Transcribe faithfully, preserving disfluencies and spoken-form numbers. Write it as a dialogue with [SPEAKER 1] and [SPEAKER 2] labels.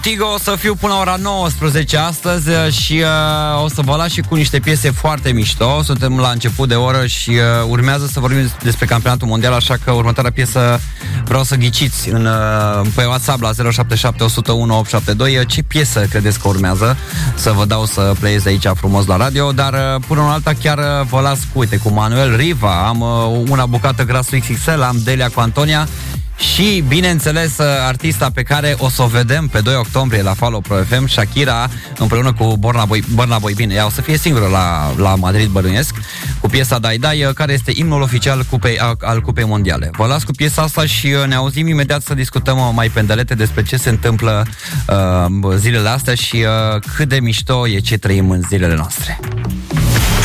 [SPEAKER 1] Tigo, o să fiu până la ora nouăsprezece astăzi și uh, o să vă las și cu niște piese foarte mișto. Suntem la început de oră și uh, urmează să vorbim despre campionatul mondial, așa că următoarea piesă vreau să ghiciți în, uh, pe WhatsApp la zero șapte șapte, o zero unu, opt șapte doi ce piesă credeți că urmează să vă dau să playez aici frumos la radio, dar uh, până în alta chiar uh, vă las cu, uite, cu Manuel Riva, am uh, una bucată grasul X X L, am Delia cu Antonia și, bineînțeles, artista pe care o să o vedem pe doi octombrie la Follow Pro F M, Shakira, împreună cu Borna Boy, Borna Boy bine, ea o să fie singură la, la Madrid, bănuiesc, cu piesa Dai Dai, care este imnul oficial cupei, al Cupei Mondiale. Vă las cu piesa asta și ne auzim imediat să discutăm mai pendelete despre ce se întâmplă uh, zilele astea și uh, cât de mișto e ce trăim în zilele noastre.